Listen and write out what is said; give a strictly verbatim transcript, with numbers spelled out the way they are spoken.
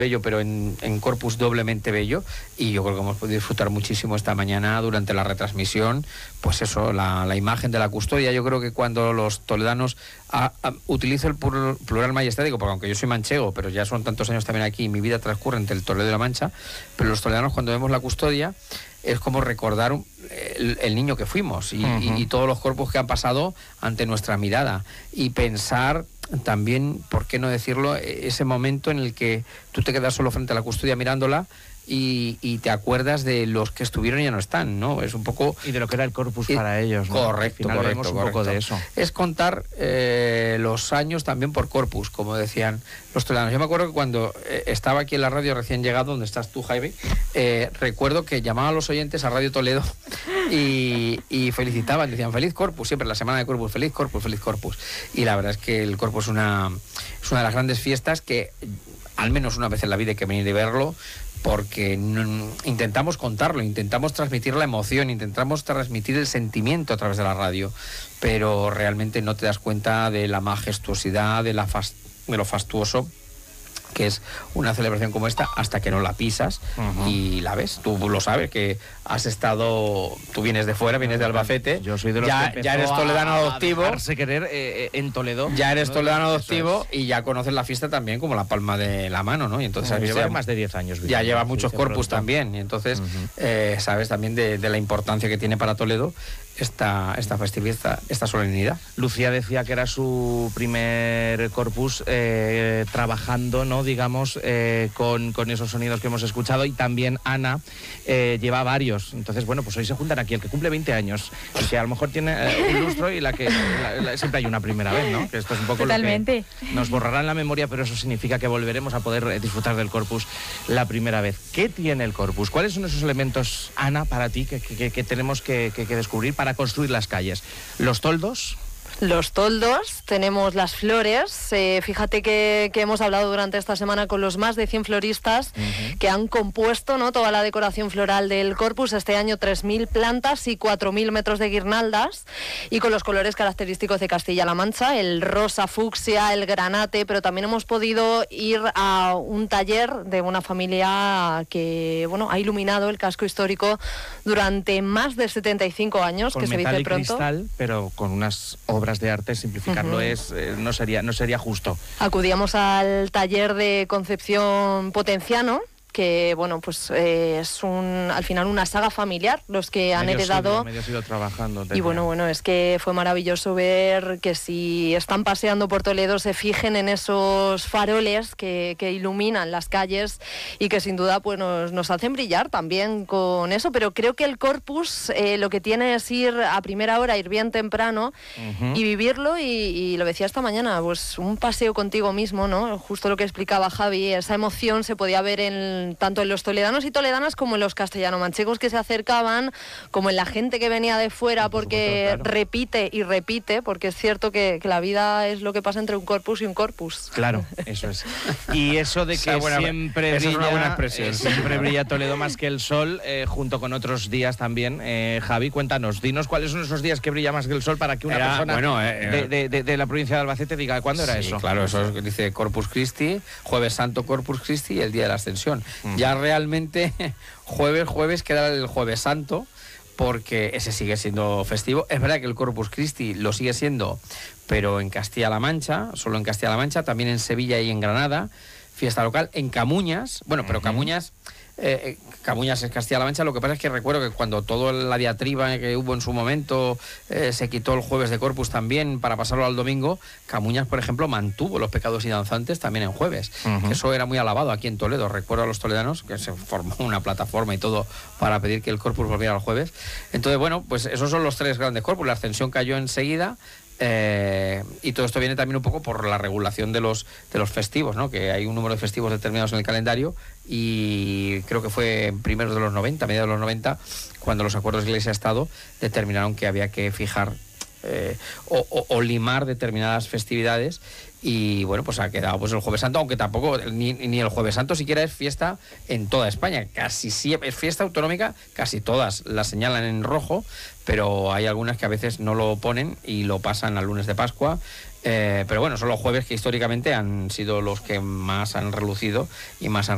bello, pero en, en Corpus doblemente bello, y yo creo que hemos podido disfrutar muchísimo esta mañana durante la retransmisión, pues eso, la, la imagen de la custodia. Yo creo que cuando los toledanos, a, a, utilizo el plural majestático, porque aunque yo soy manchego, pero ya son tantos años también aquí, y mi vida transcurre entre el Toledo y la Mancha, pero los toledanos cuando vemos la custodia, es como recordar el, el niño que fuimos, y, uh-huh. y, y todos los corpus que han pasado ante nuestra mirada, y pensar también, ¿por qué no decirlo?, ese momento en el que tú te quedas solo frente a la custodia mirándola y, y te acuerdas de los que estuvieron y ya no están, ¿no? Es un poco... Y de lo que era el corpus y, para ellos, ¿no? Correcto, Al final correcto, vemos un correcto. poco de eso. Es contar eh, los años también por corpus, como decían los toledanos. Yo me acuerdo que cuando eh, estaba aquí en la radio recién llegado, donde estás tú, Jaime, eh, recuerdo que llamaban a los oyentes a Radio Toledo y, y felicitaban, decían feliz corpus, siempre la semana de corpus, feliz corpus, feliz corpus. Y la verdad es que el corpus es una, es una de las grandes fiestas que al menos una vez en la vida hay que venir y verlo, porque no, intentamos contarlo, intentamos transmitir la emoción, intentamos transmitir el sentimiento a través de la radio, pero realmente no te das cuenta de la majestuosidad, de, la fast, de lo fastuoso que es una celebración como esta, hasta que no la pisas uh-huh. y la ves. Tú lo sabes, que has estado, tú vienes de fuera, vienes de Albacete. Yo soy de los ya, que ya eres toledano a, adoptivo. A querer eh, en Toledo. Ya eres toledano adoptivo es. Y ya conoces la fiesta también como la palma de la mano, ¿no? Y entonces uh, lleva más de diez años. Ya viviendo, lleva muchos corpus también, y entonces uh-huh. eh, sabes también de, de la importancia que tiene para Toledo esta, esta festividad, esta, esta solemnidad. Lucía decía que era su primer corpus eh, trabajando, ¿no? Digamos, eh, con, con esos sonidos que hemos escuchado, y también Ana eh, lleva varios. Entonces, bueno, pues hoy se juntan aquí el que cumple veinte años, el que a lo mejor tiene eh, un lustro, y la que la, la, siempre hay una primera vez, ¿no? Que esto es un poco Totalmente. Lo que nos borrará en la memoria, pero eso significa que volveremos a poder eh, disfrutar del corpus la primera vez. ¿Qué tiene el corpus? ¿Cuáles son esos elementos, Ana, para ti, que, que, que tenemos que, que, que descubrir para construir las calles? ¿Los toldos? Los toldos, tenemos las flores, eh, fíjate que, que hemos hablado durante esta semana con los más de cien floristas uh-huh. que han compuesto, ¿no?, toda la decoración floral del corpus, este año tres mil plantas y cuatro mil metros de guirnaldas, y con los colores característicos de Castilla-La Mancha, el rosa fucsia, el granate, pero también hemos podido ir a un taller de una familia que, bueno, ha iluminado el casco histórico durante más de setenta y cinco años, con que se dice metal y pronto. Cristal, pero con unas obras de arte, simplificarlo uh-huh. es eh, no sería no sería justo. Acudíamos al taller de Concepción Potenciano, que bueno, pues eh, es un al final una saga familiar, los que han medio heredado siglo, medio siglo trabajando. Y bueno, bueno, es que fue maravilloso ver que si están paseando por Toledo se fijen en esos faroles que, que iluminan las calles, y que sin duda pues nos, nos hacen brillar también con eso. Pero creo que el corpus eh, lo que tiene es ir a primera hora, ir bien temprano uh-huh. y vivirlo, y, y lo decía esta mañana, pues un paseo contigo mismo, ¿no? Justo lo que explicaba Javi, esa emoción se podía ver en tanto en los toledanos y toledanas como en los castellano-manchegos que se acercaban, como en la gente que venía de fuera, porque supuesto, claro. repite y repite, porque es cierto que, que la vida es lo que pasa entre un corpus y un corpus. Claro, eso es. Y eso de que buena, siempre, brilla, es una buena expresión. Eh, siempre brilla Toledo más que el sol, eh, junto con otros días también. Eh, Javi, cuéntanos, dinos cuáles son esos días que brilla más que el sol, para que una era, persona bueno, eh, de, de, de, de la provincia de Albacete diga, ¿cuándo era sí, eso? Claro, eso es, dice Corpus Christi, Jueves Santo Corpus Christi, y el día de la Ascensión. Mm. Ya realmente jueves, jueves queda el Jueves Santo, porque ese sigue siendo festivo. Es verdad que el Corpus Christi lo sigue siendo, pero en Castilla-La Mancha, solo en Castilla-La Mancha, también en Sevilla y en Granada, fiesta local, en Camuñas, bueno, pero uh-huh. Camuñas... Eh, Camuñas es Castilla-La Mancha. Lo que pasa es que recuerdo que cuando toda la diatriba que hubo en su momento eh, se quitó el jueves de Corpus también para pasarlo al domingo, Camuñas, por ejemplo, mantuvo los pecados y danzantes también en jueves. Uh-huh. Que eso era muy alabado aquí en Toledo. Recuerdo a los toledanos que se formó una plataforma y todo para pedir que el Corpus volviera al jueves. Entonces, bueno, pues esos son los tres grandes Corpus. La Ascensión cayó enseguida. Eh, y todo esto viene también un poco por la regulación de los de los festivos, ¿no? Que hay un número de festivos determinados en el calendario, y creo que fue en primeros de los noventa, mediados de los noventa, cuando los acuerdos de Iglesia-Estado determinaron que había que fijar eh, o, o, o limar determinadas festividades, y bueno, pues ha quedado pues el Jueves Santo, aunque tampoco ni, ni el Jueves Santo siquiera es fiesta en toda España, casi siempre es fiesta autonómica, casi todas la señalan en rojo, pero hay algunas que a veces no lo ponen y lo pasan al lunes de Pascua. Eh, pero bueno, son los jueves que históricamente han sido los que más han relucido y más han